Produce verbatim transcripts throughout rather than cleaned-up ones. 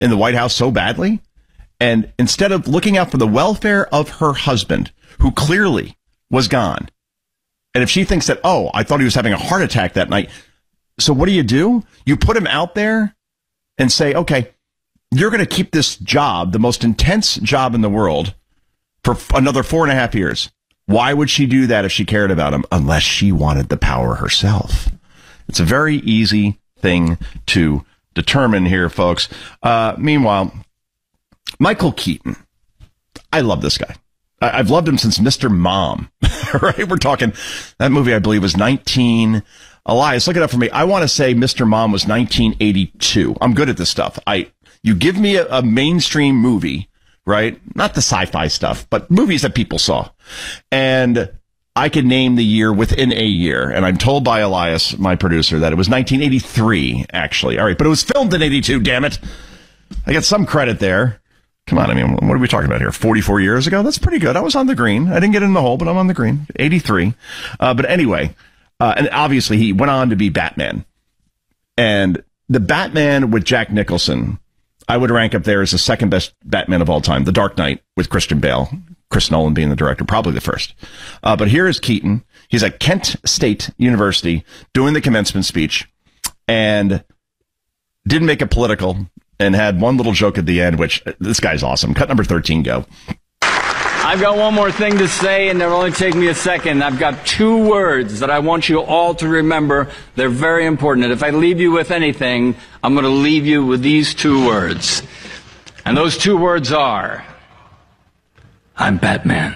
in the White House so badly. And instead of looking out for the welfare of her husband, who clearly was gone, and if she thinks that, oh, I thought he was having a heart attack that night. So what do you do? You put him out there and say, okay, you're going to keep this job, the most intense job in the world, for another four and a half years. Why would she do that if she cared about him? Unless she wanted the power herself. It's a very easy thing to determine here, folks. Uh, meanwhile, Michael Keaton. I love this guy. I've loved him since Mister Mom, right? We're talking, that movie, I believe, was nineteen, Elias, look it up for me. I want to say Mister Mom was nineteen eighty-two. I'm good at this stuff. I, you give me a, a mainstream movie, right? Not the sci-fi stuff, but movies that people saw. And I can name the year within a year. And I'm told by Elias, my producer, that it was nineteen eighty-three, actually. All right, but it was filmed in eighty-two, damn it. I get some credit there. Come on, I mean, what are we talking about here? forty-four years ago? That's pretty good. I was on the green. I didn't get in the hole, but I'm on the green. eighty-three. Uh, but anyway, uh, and obviously he went on to be Batman. And the Batman with Jack Nicholson, I would rank up there as the second best Batman of all time. The Dark Knight with Christian Bale. Chris Nolan being the director, probably the first. Uh, but here is Keaton. He's at Kent State University doing the commencement speech and didn't make it political. And had one little joke at the end, which, this guy's awesome. Cut number thirteen, go. I've got one more thing to say, and it'll only take me a second. I've got two words that I want you all to remember. They're very important. And if I leave you with anything, I'm going to leave you with these two words. And those two words are, I'm Batman.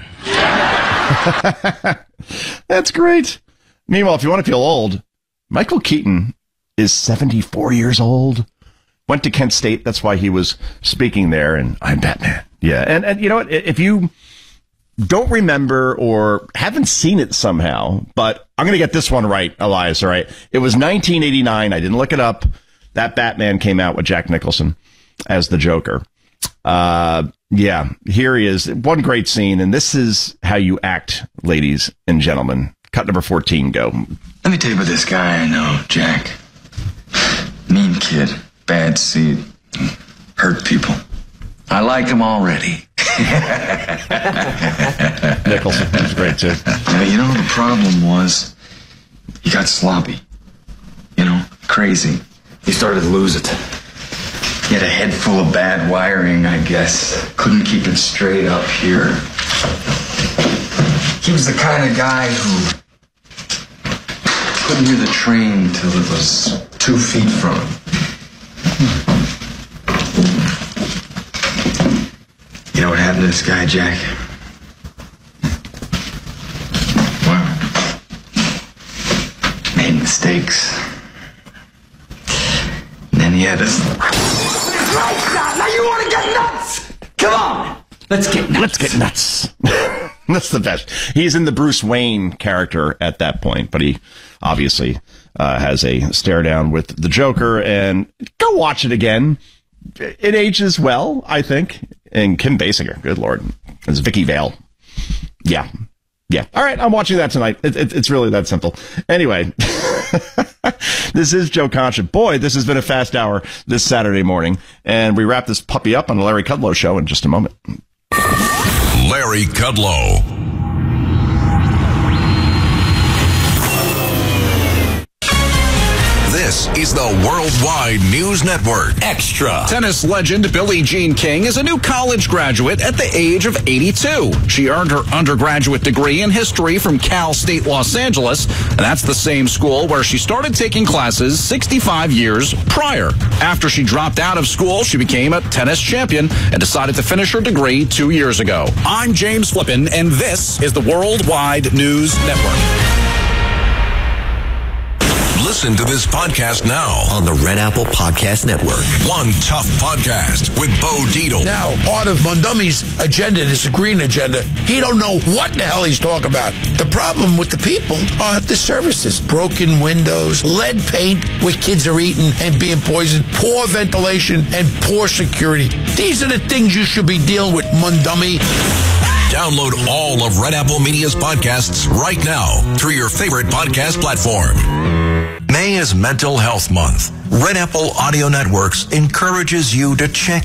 That's great. Meanwhile, if you want to feel old, Michael Keaton is seventy-four years old. Went to Kent State. That's why he was speaking there. And I'm Batman. Yeah. And, and you know what? If you don't remember or haven't seen it somehow, but I'm going to get this one right, Elias. All right. It was nineteen eighty-nine. I didn't look it up. That Batman came out with Jack Nicholson as the Joker. Uh, yeah. Here he is. One great scene. And this is how you act, ladies and gentlemen. Cut number fourteen, go. Let me tell you about this guy I know, Jack. Mean kid. Bad seed. Hurt people. I like him already. Nicholson was great, too. Yeah, you know, the problem was he got sloppy. You know, crazy. He started to lose it. He had a head full of bad wiring, I guess. Couldn't keep it straight up here. He was the kind of guy who couldn't hear the train till it was two feet from him. You know what happened to this guy, Jack? Well, made mistakes. And then he had us. Right now, now you want to get nuts? Come on, let's get nuts. Let's get nuts. That's the best. He's in the Bruce Wayne character at that point, but he obviously uh, has a stare down with the Joker. And go watch it again. It ages well, I think. And Kim Basinger, good Lord, it's Vicky Vale. Yeah. Yeah. All right. I'm watching that tonight. It, it, it's really that simple. Anyway, this is Joe Concha. Boy, this has been a fast hour this Saturday morning. And we wrap this puppy up on the Larry Kudlow Show in just a moment. Larry Kudlow. This is the Worldwide News Network. Extra. Tennis legend Billie Jean King is a new college graduate at the age of eighty-two. She earned her undergraduate degree in history from Cal State Los Angeles, and that's the same school where she started taking classes sixty-five years prior. After she dropped out of school, she became a tennis champion and decided to finish her degree two years ago. I'm James Flippin, and this is the Worldwide News Network. Listen to this podcast now on the Red Apple Podcast Network. One Tough Podcast with Bo Dietl. Now, part of Mondomi's agenda is a green agenda. He don't know what the hell he's talking about. The problem with the people are the services. Broken windows, lead paint where kids are eating and being poisoned, poor ventilation, and poor security. These are the things you should be dealing with, Mondomi. Download all of Red Apple Media's podcasts right now through your favorite podcast platform. May is Mental Health Month. Red Apple Audio Networks encourages you to check